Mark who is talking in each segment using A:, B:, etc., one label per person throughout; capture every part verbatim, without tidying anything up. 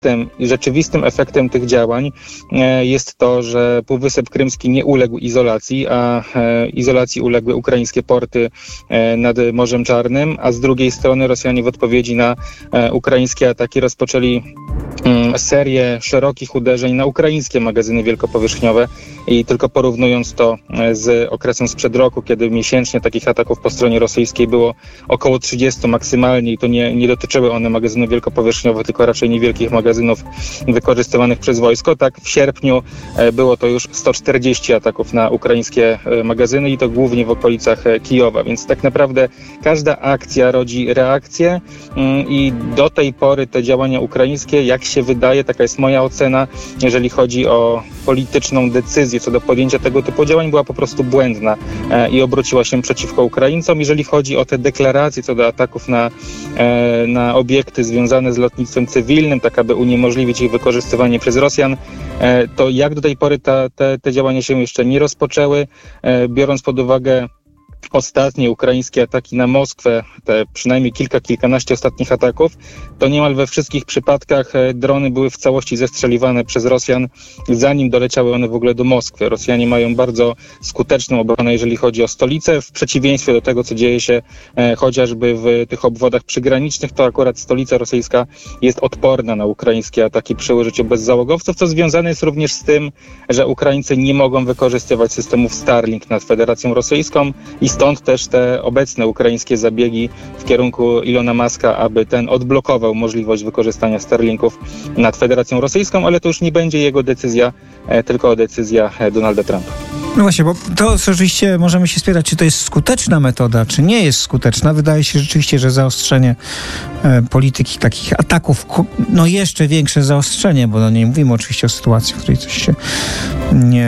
A: Tym rzeczywistym efektem tych działań jest to, że Półwysep Krymski nie uległ izolacji, a izolacji uległy ukraińskie porty nad Morzem Czarnym, a z drugiej strony Rosjanie w odpowiedzi na ukraińskie ataki rozpoczęli serię szerokich uderzeń na ukraińskie magazyny wielkopowierzchniowe i tylko porównując to z okresem sprzed roku, kiedy miesięcznie takich ataków po stronie rosyjskiej było około trzydzieści maksymalnie i to nie, nie dotyczyły one magazynów wielkopowierzchniowych, tylko raczej niewielkich magazynów wykorzystywanych przez wojsko. Tak w sierpniu było to już sto czterdzieści ataków na ukraińskie magazyny i to głównie w okolicach Kijowa, więc tak naprawdę każda akcja rodzi reakcję i do tej pory te działania ukraińskie, jak się wydaje, taka jest moja ocena, jeżeli chodzi o polityczną decyzję co do podjęcia tego typu działań, była po prostu błędna i obróciła się przeciwko Ukraińcom. Jeżeli chodzi o te deklaracje co do ataków na, na obiekty związane z lotnictwem cywilnym, tak aby uniemożliwić ich wykorzystywanie przez Rosjan, to jak do tej pory ta, te, te działania się jeszcze nie rozpoczęły, biorąc pod uwagę ostatnie ukraińskie ataki na Moskwę, te przynajmniej kilka, kilkanaście ostatnich ataków, to niemal we wszystkich przypadkach drony były w całości zestrzeliwane przez Rosjan, zanim doleciały one w ogóle do Moskwy. Rosjanie mają bardzo skuteczną obronę, jeżeli chodzi o stolicę. W przeciwieństwie do tego, co dzieje się e, chociażby w tych obwodach przygranicznych, to akurat stolica rosyjska jest odporna na ukraińskie ataki przy użyciu bezzałogowców, co związane jest również z tym, że Ukraińcy nie mogą wykorzystywać systemów Starlink nad Federacją Rosyjską i stąd też te obecne ukraińskie zabiegi w kierunku Ilona Muska, aby ten odblokował możliwość wykorzystania Starlinków nad Federacją Rosyjską, ale to już nie będzie jego decyzja, tylko decyzja Donalda Trumpa.
B: No właśnie, bo to rzeczywiście możemy się spierać, czy to jest skuteczna metoda, czy nie jest skuteczna. Wydaje się rzeczywiście, że zaostrzenie e, polityki takich ataków, no jeszcze większe zaostrzenie, bo no nie mówimy oczywiście o sytuacji, w której coś się nie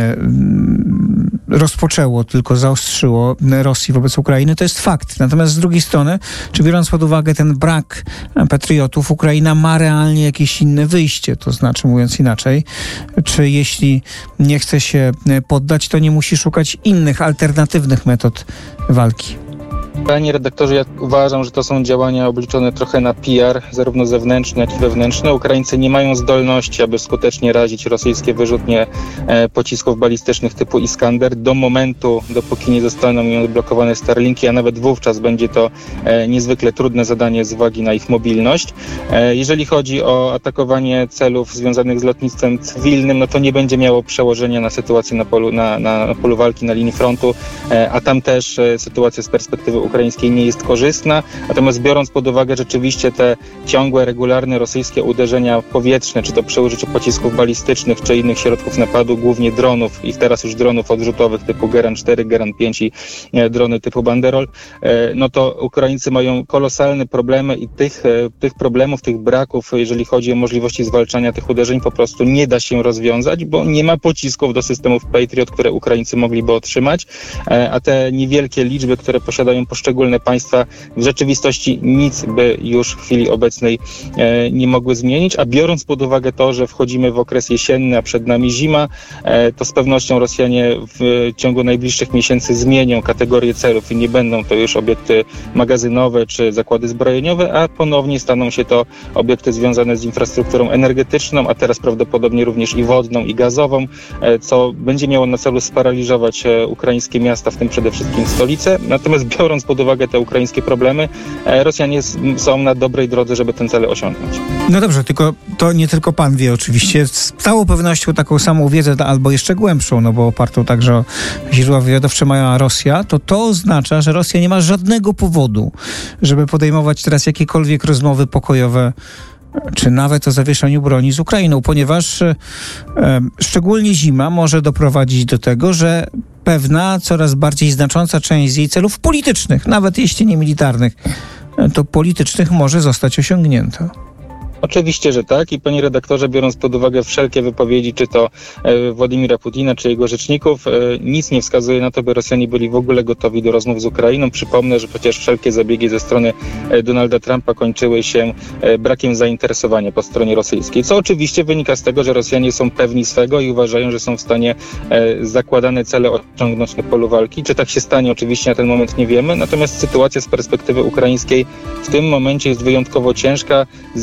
B: mm, rozpoczęło, tylko zaostrzyło Rosji wobec Ukrainy, to jest fakt. Natomiast z drugiej strony, czy biorąc pod uwagę ten brak patriotów, Ukraina ma realnie jakieś inne wyjście, to znaczy mówiąc inaczej, czy jeśli nie chce się poddać, to nie musi szukać innych, alternatywnych metod walki.
A: Panie redaktorze, ja uważam, że to są działania obliczone trochę na P R, zarówno zewnętrzny, jak i wewnętrzny. Ukraińcy nie mają zdolności, aby skutecznie razić rosyjskie wyrzutnie e, pocisków balistycznych typu Iskander do momentu, dopóki nie zostaną im odblokowane Starlinki, a nawet wówczas będzie to e, niezwykle trudne zadanie z uwagi na ich mobilność. E, jeżeli chodzi o atakowanie celów związanych z lotnictwem cywilnym, no to nie będzie miało przełożenia na sytuację na polu, na, na, na polu walki, na linii frontu, e, a tam też e, sytuacja z perspektywy ukraińskiej nie jest korzystna, natomiast biorąc pod uwagę rzeczywiście te ciągłe, regularne rosyjskie uderzenia powietrzne, czy to przy użyciu pocisków balistycznych, czy innych środków napadu, głównie dronów i teraz już dronów odrzutowych typu Geran cztery, Geran pięć i e, drony typu Banderol, e, no to Ukraińcy mają kolosalne problemy i tych, e, tych problemów, tych braków, jeżeli chodzi o możliwości zwalczania tych uderzeń, po prostu nie da się rozwiązać, bo nie ma pocisków do systemów Patriot, które Ukraińcy mogliby otrzymać, e, a te niewielkie liczby, które posiadają poszczególne państwa w rzeczywistości nic by już w chwili obecnej e, nie mogły zmienić, a biorąc pod uwagę to, że wchodzimy w okres jesienny, a przed nami zima, e, to z pewnością Rosjanie w ciągu najbliższych miesięcy zmienią kategorię celów i nie będą to już obiekty magazynowe czy zakłady zbrojeniowe, a ponownie staną się to obiekty związane z infrastrukturą energetyczną, a teraz prawdopodobnie również i wodną, i gazową, e, co będzie miało na celu sparaliżować e, ukraińskie miasta, w tym przede wszystkim stolicę. Natomiast biorąc pod uwagę te ukraińskie problemy, Rosjanie są na dobrej drodze, żeby ten cel osiągnąć.
B: No dobrze, tylko to nie tylko pan wie oczywiście. Z całą pewnością taką samą wiedzę, albo jeszcze głębszą, no bo opartą także o źródła wywiadowcze ma Rosja, to to oznacza, że Rosja nie ma żadnego powodu, żeby podejmować teraz jakiekolwiek rozmowy pokojowe, czy nawet o zawieszeniu broni z Ukrainą, ponieważ e, szczególnie zima może doprowadzić do tego, że pewna, coraz bardziej znacząca część z jej celów politycznych, nawet jeśli nie militarnych, to politycznych może zostać osiągnięta.
A: Oczywiście, że tak i panie redaktorze, biorąc pod uwagę wszelkie wypowiedzi, czy to e, Władimira Putina, czy jego rzeczników, e, nic nie wskazuje na to, by Rosjanie byli w ogóle gotowi do rozmów z Ukrainą. Przypomnę, że przecież wszelkie zabiegi ze strony e, Donalda Trumpa kończyły się e, brakiem zainteresowania po stronie rosyjskiej, co oczywiście wynika z tego, że Rosjanie są pewni swego i uważają, że są w stanie e, zakładane cele osiągnąć na polu walki. Czy tak się stanie, oczywiście na ten moment nie wiemy, natomiast sytuacja z perspektywy ukraińskiej w tym momencie jest wyjątkowo ciężka, zwłaszcza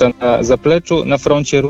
A: na zapleczu, na froncie